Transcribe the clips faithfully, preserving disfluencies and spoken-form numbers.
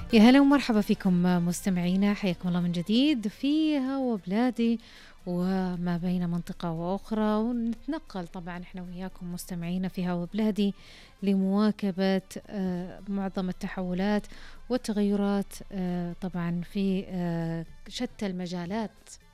يا هلا ومرحبا فيكم مستمعينا، حياكم الله من جديد في هوا بلادي وما بين منطقة وأخرى، ونتنقل طبعا احنا وياكم مستمعينا في هوا بلادي لمواكبة آه، معظم التحولات والتغيرات آه، طبعا في آه، شتى المجالات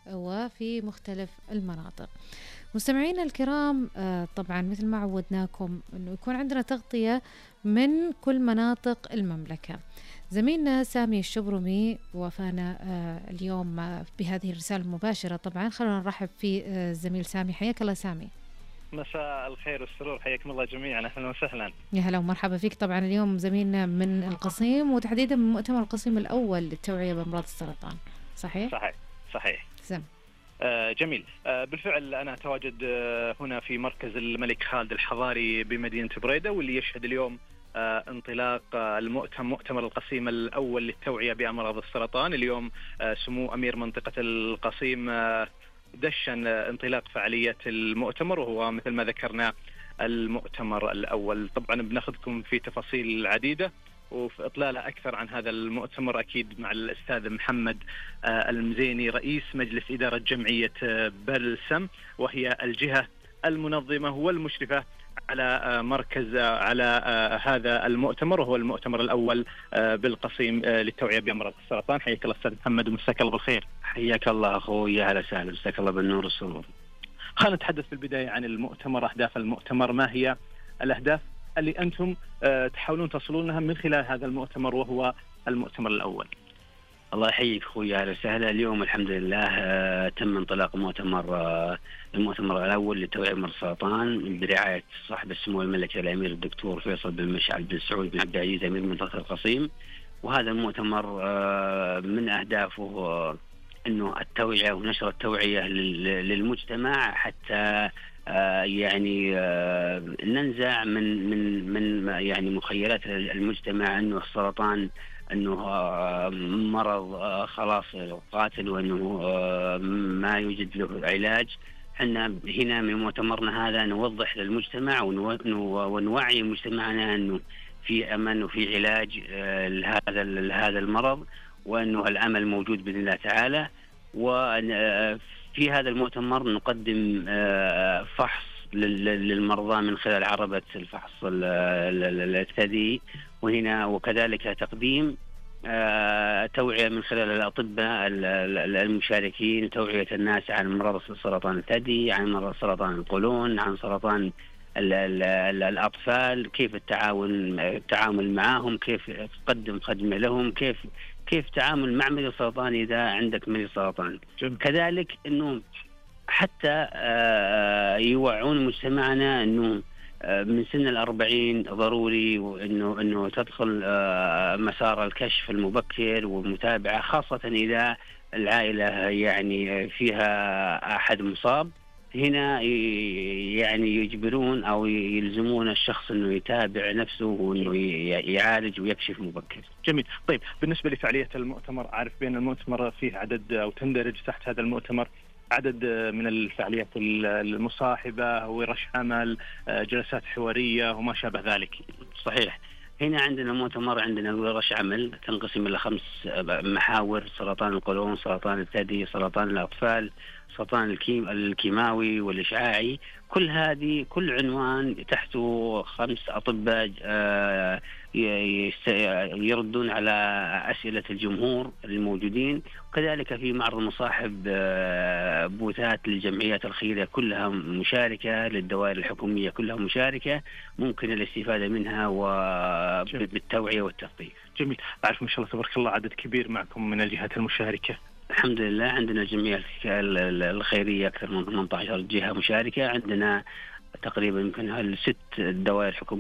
وفي مختلف المناطق. مستمعينا الكرام، آه، طبعا مثل ما عودناكم انه يكون عندنا تغطية من كل مناطق المملكة. زميلنا سامي الشبرمي وفانا آه اليوم آه بهذه الرسالة المباشرة. طبعا خلونا نرحب في آه الزميل سامي. حياك الله سامي. مساء الخير والسرور، حياكم الله جميعا، اهلا وسهلا. يا هلا ومرحبا فيك. طبعا اليوم زميلنا من القصيم وتحديدا من مؤتمر القصيم الأول للتوعية بأمراض السرطان، صحيح؟ صحيح صحيح. سم. آه جميل. آه بالفعل أنا أتواجد آه هنا في مركز الملك خالد الحضاري بمدينة بريدة، واللي يشهد اليوم آه انطلاق آه المؤتمر مؤتمر القصيم الأول للتوعية بأمراض السرطان. اليوم آه سمو أمير منطقة القصيم آه دشن آه انطلاق فعالية المؤتمر، وهو مثل ما ذكرنا المؤتمر الأول. طبعا بناخذكم في تفاصيل عديدة وفي إطلالة أكثر عن هذا المؤتمر أكيد مع الأستاذ محمد آه المزيني، رئيس مجلس إدارة جمعية آه بلسم، وهي الجهة المنظمة والمشرفة على آه مركز آه على آه هذا المؤتمر، وهو المؤتمر الأول آه بالقصيم آه للتوعية بأمراض السرطان. حياك الله أستاذ محمد ومساك الله بالخير. حياك الله أخوي، أهلا وسهلا، مساك الله بالنور والسرور. خلينا نتحدث في البداية عن المؤتمر، أهداف المؤتمر، ما هي الأهداف اللي أنتم أه تحاولون تصلونها من خلال هذا المؤتمر وهو المؤتمر الأول؟ الله يحييك أخوي، أهلا وسهلا. اليوم الحمد لله أه تم انطلاق مؤتمر أه المؤتمر الأول للتوعية بأمراض السرطان برعاية صاحب السمو الملكي الأمير الدكتور فيصل بن مشعل بن سعود بن عبد العزيز أمير منطقة القصيم. وهذا المؤتمر أه من أهدافه أه أنه التوعية ونشر التوعية للمجتمع حتى آه يعني آه ننزع من من من يعني مخيلات المجتمع انه السرطان انه آه مرض آه خلاص قاتل، وانه آه ما يوجد له علاج. احنا هنا من مؤتمرنا هذا نوضح للمجتمع ونوعي مجتمعنا انه في امل وفي علاج آه لهذا لهذا المرض، وانه الامل موجود باذن الله تعالى. وفي هذا المؤتمر نقدم فحص للمرضى من خلال عربة الفحص الثدي، وهنا وكذلك تقديم توعية من خلال الأطباء المشاركين، توعية الناس عن مرض سرطان الثدي، عن مرض سرطان القولون، عن سرطان الأطفال، كيف التعاون التعامل معهم، كيف تقدم خدمة لهم، كيف كيف تعامل مع مريض السرطان إذا عندك مريض سرطان. كذلك أنه حتى يوعون مجتمعنا أنه من سن الأربعين ضروري وأنه أنه تدخل مسار الكشف المبكر والمتابعة، خاصة إذا العائلة يعني فيها أحد مصاب. هنا يعني يجبرون أو يلزمون الشخص أنه يتابع نفسه وأنه يعالج ويكشف مبكر. جميل. طيب بالنسبة لفعالية المؤتمر، عارف بأن المؤتمر فيه عدد أو تندرج تحت هذا المؤتمر عدد من الفعاليات المصاحبة، ورش عمل، جلسات حوارية وما شابه ذلك. صحيح. هنا عندنا مؤتمر، عندنا ورش عمل تنقسم إلى خمس محاور: سرطان القولون، سرطان الثدي، سرطان الأطفال، سرطان الكيم الكيماوي والإشعاعي. كل هذه كل عنوان تحته خمس أطباء يردون على أسئلة الجمهور الموجودين. وكذلك في معرض مصاحب بوثات للجمعيات الخيرية كلها مشاركة، للدوائر الحكومية كلها مشاركة، ممكن الاستفادة منها وبالتوعية والتثقيف. جميل. أعرف ما شاء الله تبارك الله عدد كبير معكم من الجهات المشاركة. الحمد لله عندنا الجمعية الخيرية أكثر من ثمانية عشر جهة مشاركة، عندنا تقريبا يمكن ست دوائر حكومية